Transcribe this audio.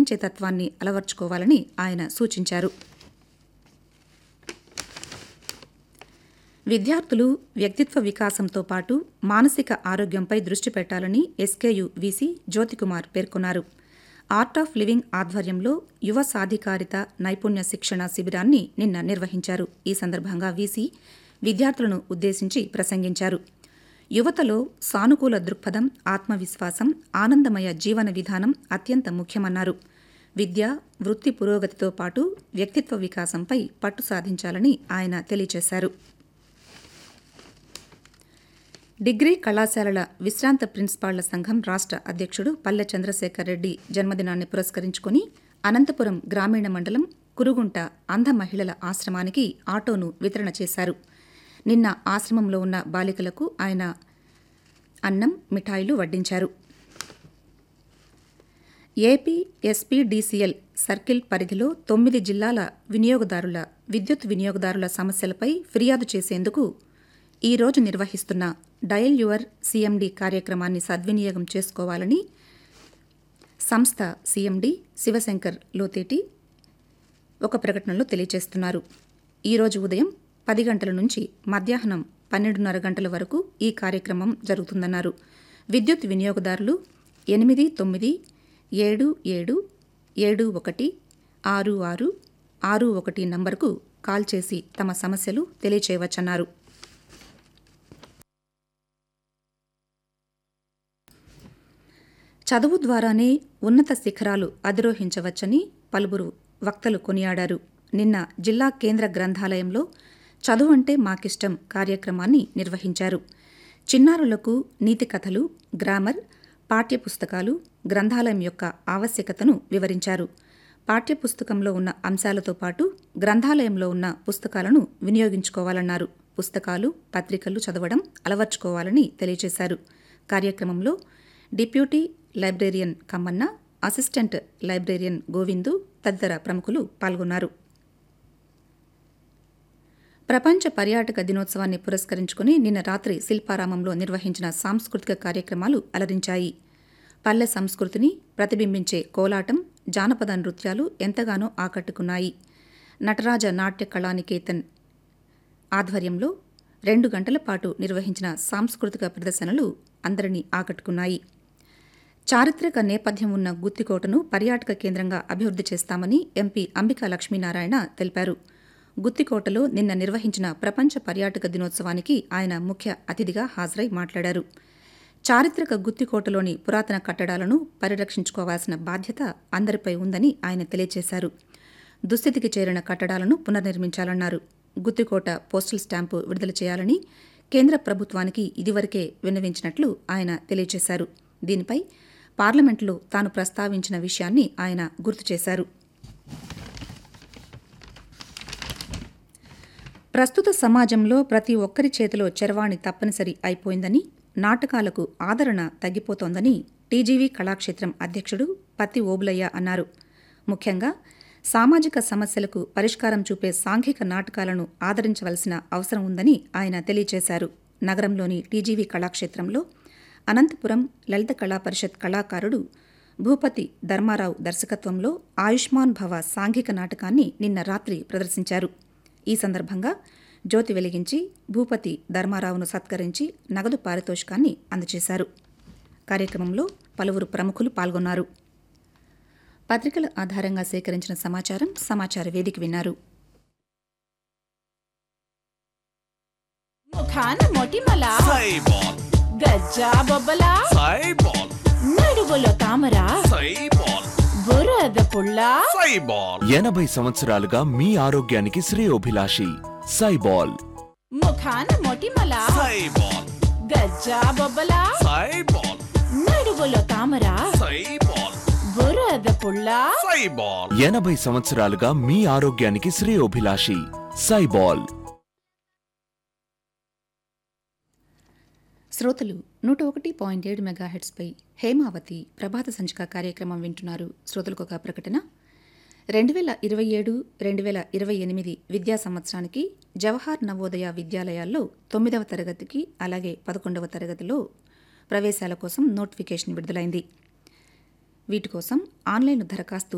ప్రశ్నించే తత్వాన్ని అలవర్చుకోవాలని ఆయన సూచించారు. విద్యార్థులు వ్యక్తిత్వ వికాసంతో పాటు మానసిక ఆరోగ్యంపై దృష్టి పెట్టాలని ఎస్కేయు వీసీ జ్యోతికుమార్ పేర్కొన్నారు. ఆర్ట్ ఆఫ్ లివింగ్ ఆధ్వర్యంలో యువ సాధికారిత నైపుణ్య శిక్షణ శిబిరాన్ని నిన్న నిర్వహించారు. ఈ సందర్భంగా వీసీ విద్యార్థులను ఉద్దేశించి ప్రసంగించారు. యువతలో సానుకూల దృక్పథం, ఆత్మవిశ్వాసం, ఆనందమయ జీవన విధానం అత్యంత ముఖ్యమన్నారు. విద్య, వృత్తి పురోగతితో పాటు వ్యక్తిత్వ వికాసంపై పట్టు సాధించాలని ఆయన తెలియజేశారు. డిగ్రీ కళాశాలల విశ్రాంత ప్రిన్సిపాళ్ల సంఘం రాష్ట్ర అధ్యక్షుడు పల్లె చంద్రశేఖర్ రెడ్డి జన్మదినాన్ని పురస్కరించుకుని అనంతపురం గ్రామీణ మండలం కురుగుంట అంధ మహిళల ఆశ్రమానికి ఆటోను వితరణ చేశారు. నిన్న ఆశ్రమంలో ఉన్న బాలికలకు ఆయన అన్నం, మిఠాయిలు వడ్డించారు. ఏపీ ఎస్పీడీసీఎల్ సర్కిల్ పరిధిలో 9 జిల్లాల విద్యుత్ వినియోగదారుల సమస్యలపై ఫిర్యాదు చేసేందుకు ఈ రోజు నిర్వహిస్తున్న డయల్ యువర్ సీఎండీ కార్యక్రమాన్ని సద్వినియోగం చేసుకోవాలని సంస్థ సీఎండీ శివశంకర్ లోతేటి ఒక ప్రకటనలో తెలియజేస్తున్నారు. ఈరోజు ఉదయం 10 గంటల నుంచి మధ్యాహ్నం 12:30 గంటల వరకు ఈ కార్యక్రమం జరుగుతుందన్నారు. విద్యుత్ వినియోగదారులు 8977716661 నంబర్కు కాల్ చేసి తమ సమస్యలు తెలియచేయవచ్చన్నారు. చదువు ద్వారానే ఉన్నత శిఖరాలు అధిరోహించవచ్చని పలువురు వక్తలు కొనియాడారు. నిన్న జిల్లా కేంద్ర గ్రంథాలయంలో చదువంటే మాకిష్టం కార్యక్రమాన్ని నిర్వహించారు. చిన్నారులకు నీతి కథలు, గ్రామర్, పాఠ్యపుస్తకాలు, గ్రంథాలయం యొక్క ఆవశ్యకతను వివరించారు. పాఠ్యపుస్తకంలో ఉన్న అంశాలతో పాటు గ్రంథాలయంలో ఉన్న పుస్తకాలను వినియోగించుకోవాలన్నారు. పుస్తకాలు, పత్రికలు చదవడం అలవర్చుకోవాలని తెలియజేశారు. కార్యక్రమంలో deputy librarian Kammanna, assistant librarian Govindu తదితర ప్రముఖులు పాల్గొన్నారు. ప్రపంచ పర్యాటక దినోత్సవాన్ని పురస్కరించుకుని నిన్న రాత్రి శిల్పారామంలో నిర్వహించిన సాంస్కృతిక కార్యక్రమాలు అలరించాయి. పల్లె సంస్కృతిని ప్రతిబింబించే కోలాటం, జానపద నృత్యాలు ఎంతగానో ఆకట్టుకున్నాయి. నటరాజ నాట్య కళానికేతన్ ఆధ్వర్యంలో 2 గంటల పాటు నిర్వహించిన సాంస్కృతిక ప్రదర్శనలు అందరినీ ఆకట్టుకున్నాయి. చారిత్రక నేపథ్యం ఉన్న గుత్తికోటను పర్యాటక కేంద్రంగా అభివృద్ధి చేస్తామని ఎంపీ అంబికా లక్ష్మీనారాయణ తెలిపారు. గుత్తికోటలో నిన్న నిర్వహించిన ప్రపంచ పర్యాటక దినోత్సవానికి ఆయన ముఖ్య అతిథిగా హాజరై మాట్లాడారు. చారిత్రక గుత్తికోటలోని పురాతన కట్టడాలను పరిరక్షించుకోవాల్సిన బాధ్యత అందరిపై ఉందని ఆయన తెలియజేశారు. దుస్థితికి చేరిన కట్టడాలను పునర్నిర్మించాలన్నారు. గుత్తికోట పోస్టల్ స్టాంపు విడుదల చేయాలని కేంద్ర ప్రభుత్వానికి ఇదివరకే విన్నవించినట్లు ఆయన తెలియజేశారు. దీనిపై పార్లమెంట్లో తాను ప్రస్తావించిన విషయాన్ని ఆయన గుర్తు చేశారు. ప్రస్తుత సమాజంలో ప్రతి ఒక్కరి చేతిలో చరవాణి తప్పనిసరి అయిపోయిందని, నాటకాలకు ఆదరణ తగ్గిపోతోందని టీజీవీ కళాక్షేత్రం అధ్యక్షుడు పత్తి ఓబులయ్య అన్నారు. ముఖ్యంగా సామాజిక సమస్యలకు పరిష్కారం చూపే సాంఘిక నాటకాలను ఆదరించవలసిన అవసరం ఉందని ఆయన తెలియజేశారు. నగరంలోని టీజీవీ కళాక్షేత్రంలో అనంతపురం లలిత కళా పరిషత్ కళాకారుడు భూపతి ధర్మారావు దర్శకత్వంలో ఆయుష్మాన్ భవ సాంఘిక నాటకాన్ని నిన్న రాత్రి ప్రదర్శించారు. ఈ సందర్భంగా జ్యోతి వెలిగించి భూపతి ధర్మారావును సత్కరించి నగదు పారితోషికాన్ని అందజేశారు. కార్యక్రమంలో పలువురు ప్రముఖులు పాల్గొన్నారు. పత్రికల ఆధారంగా సేకరించిన సమాచార వేదిక విన్నారు. గజ్జా బొబ్బలా, నడుగులో తామర, బురద పుల్ల, 80 సంవత్సరాలుగా మీ ఆరోగ్యానికి శ్రేయోభిలాషి సైబాల్. ముఖాన మొటిమల, గజ్జా బొబ్బలా, నడుగులో తామర, బురద పుల్ల, 80 సంవత్సరాలుగా మీ ఆరోగ్యానికి శ్రేయోభిలాషి సైబాల్. శ్రోతలు 101.7 మెగాహెర్ట్స్పై హేమావతి ప్రభాత సంచిక కార్యక్రమం వింటున్నారు. శ్రోతలకు ఒక ప్రకటన. 2027-2028 విద్యా సంవత్సరానికి జవహర్ నవోదయ విద్యాలయాల్లో 9వ తరగతికి అలాగే 11వ తరగతిలో ప్రవేశాల కోసం నోటిఫికేషన్ విడుదలైంది. వీటి కోసం ఆన్లైన్ దరఖాస్తు